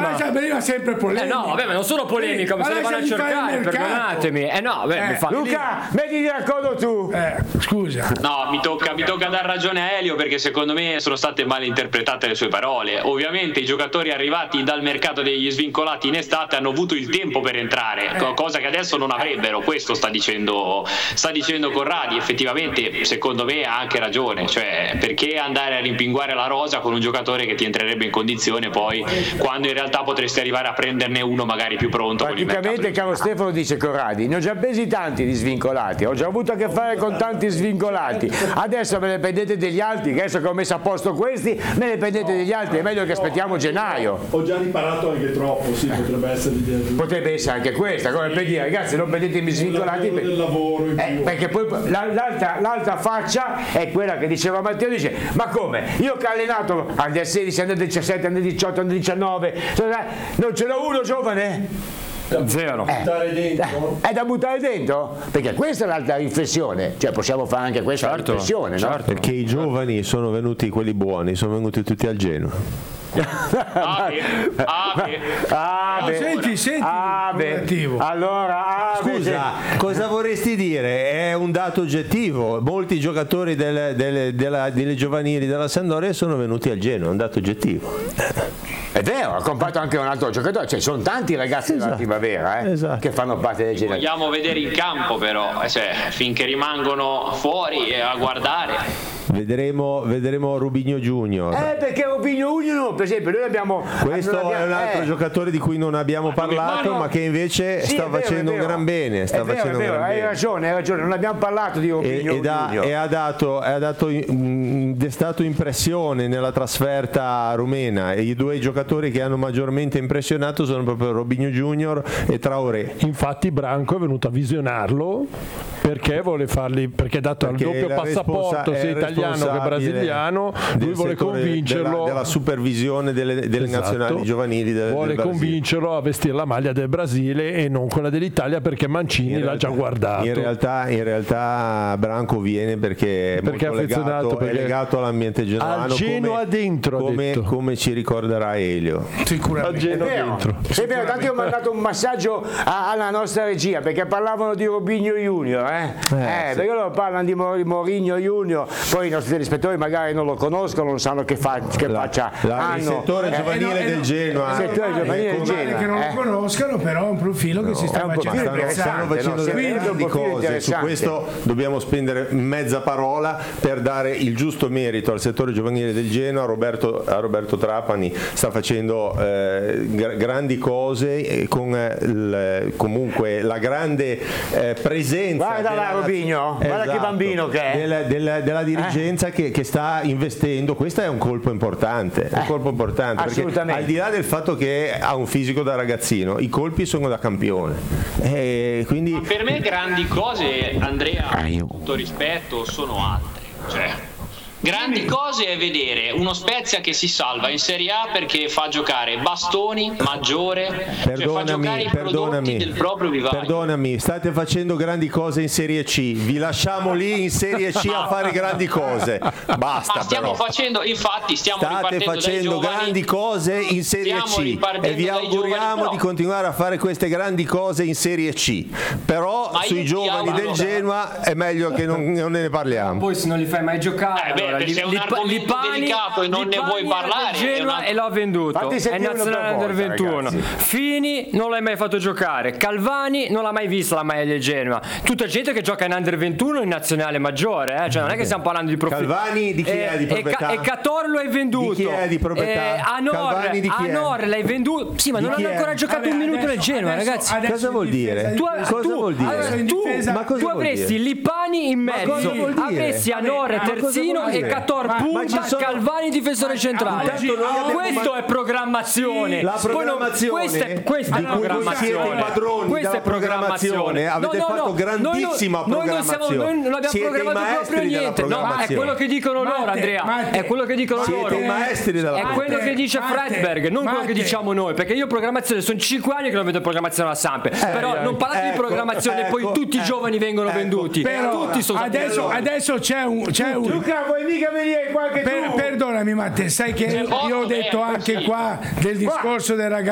veniva sempre polemica. No, vabbè, ma non sono polemica, ma se le vanno a cercare, perdonatemi. Luca, mettiti d'accordo tu. Scusa. No, mi tocca dar ragione a Elio, perché secondo me sono state mal interpretate le sue parole. Ovviamente i giocatori arrivati dal mercato degli svincolati in estate hanno avuto il tempo per entrare, cosa che adesso non avrebbero. Questo sta dicendo Corradi. Effettivamente secondo me ha anche ragione, cioè perché andare a rimpinguare la rosa con un giocatore che ti entrerebbe in condizione poi, quando in realtà potresti arrivare a prenderne uno magari più pronto. Praticamente, caro Stefano, dice Corradi, ne ho già presi tanti di svincolati, ho già avuto a che fare con tanti svincolati, adesso me ne prendete degli altri, che adesso che ho messo a posto questi, me ne prendete degli altri, è meglio che aspettiamo gennaio. Ho già riparato anche troppo, sì, potrebbe essere anche questa, come per dire, ragazzi, non prendetemi svincolati del lavoro in più. perché poi l'altra faccia è quella che diceva Matteo, dice ma come, io che ho allenato under 16, under 17, under 18, under 19, non ce n'ho uno giovane? Zero. È da buttare dentro? Perché questa è l'altra riflessione, cioè possiamo fare anche questa riflessione, no? Perché i giovani sono venuti, quelli buoni, sono venuti tutti al Genoa. Senti. Allora, scusa, cosa vorresti dire? È un dato oggettivo. Molti giocatori delle giovanili della Sampdoria sono venuti al Genoa, è un dato oggettivo. È vero, ha comprato anche un altro giocatore, cioè sono tanti ragazzi della primavera che fanno parte del genere. Vogliamo vedere in campo però, finché rimangono fuori a guardare. Vedremo Rubinho Junior. Perché Rubinho Junior, per esempio, noi abbiamo. Questo è un altro giocatore di cui non abbiamo parlato, ma che invece sta facendo un gran bene. Hai ragione, non abbiamo parlato di Rubinho Junior. E ha destato impressione nella trasferta rumena. E i due giocatori che hanno maggiormente impressionato sono proprio Rubinho Junior e Traoré. Infatti Branco è venuto a visionarlo perché vuole farli, perché dato il doppio passaporto sia italiano che brasiliano, lui vuole convincerlo della supervisione delle nazionali giovanili vuole convincerlo a vestire la maglia del Brasile e non quella dell'Italia, perché Mancini l'ha già guardato. In realtà Branco viene perché è molto legato all'ambiente genuano, al Genoa dentro, come ci ricorderà Elio. Sicuramente è vero, tanto io ho mandato un massaggio alla nostra regia perché parlavano di Rubinho Junior, perché loro parlano di Mourinho Junior, poi i nostri telespettatori magari non lo conoscono, non sanno che faccia il settore giovanile del Genoa, che non lo conoscano, però è un profilo che si sta facendo, stanno facendo delle grandi cose. Su questo dobbiamo spendere mezza parola per dare il giusto merito al settore giovanile del Genoa. A Roberto Trapani sta facendo grandi cose con comunque la grande presenza. Guarda là Rubinho, guarda che bambino che è della dirigenza che sta investendo. Questo è un colpo importante, perché al di là del fatto che ha un fisico da ragazzino, i colpi sono da campione, quindi ma per me grandi cose, Andrea, con tutto rispetto, sono altre, grandi cose è vedere uno Spezia che si salva in Serie A perché fa giocare Bastoni, Maggiore, fa giocare i prodotti del proprio vivaio. Perdonami, state facendo grandi cose in Serie C, vi lasciamo lì in Serie C a fare grandi cose, basta. Ma stiamo facendo grandi cose in Serie C e vi auguriamo di continuare a fare queste grandi cose in Serie C, però sui giovani del Genoa è meglio che non ne parliamo. Poi se non li fai mai giocare, se è un argomento delicato e non ne vuoi parlare, Genoa e l'ho venduto, è nazionale under 21. Ragazzi. Fini non l'hai mai fatto giocare, Calvani non l'ha mai vista la maglia del Genoa, tutta gente che gioca in under 21 in nazionale maggiore, cioè non è che stiamo parlando di profilo. Calvani di chi è di proprietà? E Catorlo hai venduto. Di chi è di proprietà? Anor l'hai venduto. Sì, ma non hanno ancora giocato un minuto nel Genoa, ragazzi. Cosa vuol dire? Tu avresti Lipani in mezzo, avresti Anor terzino e Cator punta, Calvani difensore centrale. Questo è programmazione. La programmazione questa è programmazione. Questa è programmazione. Avete fatto grandissima programmazione. Noi non abbiamo programmato proprio niente. No, ma è quello che dicono loro, Andrea. È quello che dicono loro. Siete i maestri della programmazione. È quello che dice Fredberg, non quello che diciamo noi. Perché io programmazione sono 5 anni che non vedo programmazione alla Samp. Però non parlate di programmazione e poi tutti i giovani vengono venduti. Tutti sono adesso c'è un Luca, vuoi mica venire qualche perdonami Matteo, sai che io ho detto anche qua del discorso del ragazzo